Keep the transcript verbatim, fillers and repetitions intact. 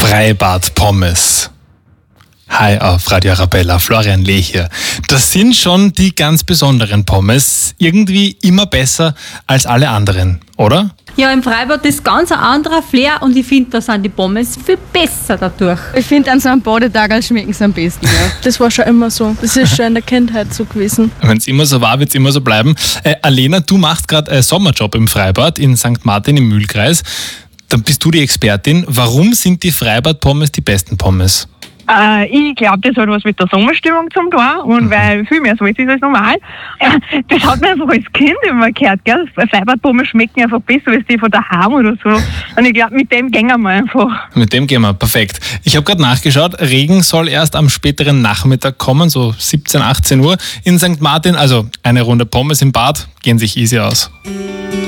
Freibad-Pommes. Hi auf Radio Arabella, Florian Lee hier. Das sind schon die ganz besonderen Pommes. Irgendwie immer besser als alle anderen, oder? Ja, im Freibad ist ganz ein anderer Flair und ich finde, da sind die Pommes viel besser dadurch. Ich finde, an so einem Badetag schmecken sie am besten. Ja. Das war schon immer so. Das ist schon in der Kindheit so gewesen. Wenn es immer so war, wird es immer so bleiben. Äh, Alena, du machst gerade einen Sommerjob im Freibad in Sankt Martin im Mühlkreis. Dann bist du die Expertin. Warum sind die Freibad-Pommes die besten Pommes? Äh, ich glaube, das hat was mit der Sommerstimmung zu tun und mhm. weil viel mehr salz ist als normal. Äh, das hat man einfach als Kind immer gehört, gell? Freibad-Pommes schmecken einfach besser als die von daheim oder so. Und ich glaube, mit dem gehen wir einfach. Mit dem gehen wir, perfekt. Ich habe gerade nachgeschaut, Regen soll erst am späteren Nachmittag kommen, so siebzehn, achtzehn Uhr in Sankt Martin. Also eine Runde Pommes im Bad gehen sich easy aus.